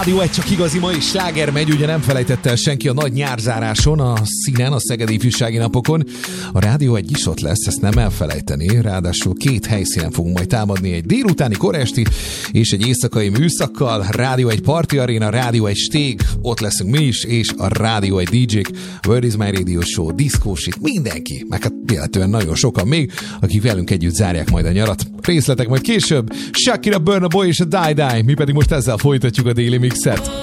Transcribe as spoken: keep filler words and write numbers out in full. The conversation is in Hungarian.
Rádió egy, csak igazi mai sláger megy, ugye nem felejtette el senki a nagy nyárzáráson, a színen, a Szegedi Ifjúsági Napokon. A Rádió egy is ott lesz, ezt nem elfelejteni, ráadásul két helyszínen fogunk majd támadni, egy délutáni, koresti és egy éjszakai műszakkal. Rádió egy Party Arena, Rádió egy stég, ott leszünk mi is, és a Rádió egy dé jék, Word is My Radio Show, diszkósít, mindenki, meg hát véletlenül nagyon sokan még, akik velünk együtt zárják majd a nyarat. Részletek majd később, Shakira, Burna Boy és a Die Die, mi pedig most ezzel folytatjuk a déli mixet.